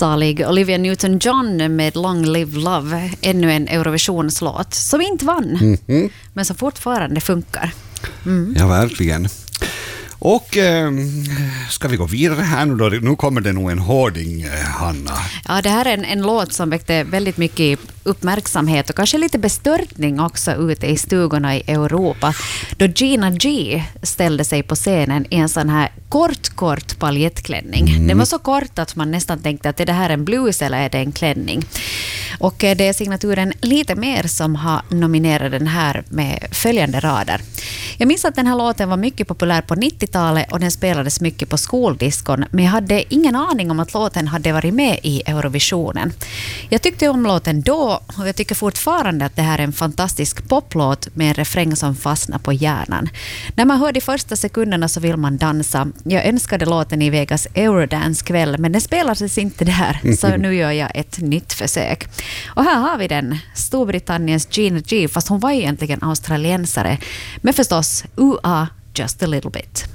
Salig Olivia Newton-John med Long Live Love, ännu en Eurovisionslåt som inte vann, men som fortfarande funkar. Ja, verkligen. Och ska vi gå vidare här nu då? Nu kommer det nog en hårding, Hanna. Ja, det här är en låt som väckte väldigt mycket uppmärksamhet och kanske lite bestörtning också ute i stugorna i Europa. Då Gina G ställde sig på scenen i en sån här kort paljettklänning. Den var så kort att man nästan tänkte att är det här en blus eller är det en klänning. Och det är signaturen Lite mer som har nominerat den här med följande rader. Jag minns att den här låten var mycket populär på 90-talet och den spelades mycket på skoldiskon, men jag hade ingen aning om att låten hade varit med i Eurovisionen. Jag tyckte om låten då och jag tycker fortfarande att det här är en fantastisk poplåt med en refräng som fastnar på hjärnan. När man hör de första sekunderna så vill man dansa. Jag önskade låten i Vegas Eurodance-kväll, men den spelades inte där, så nu gör jag ett nytt försök. Och här har vi den, Storbritanniens Gina G, fast hon var egentligen australiensare. Men förstås, just a little bit.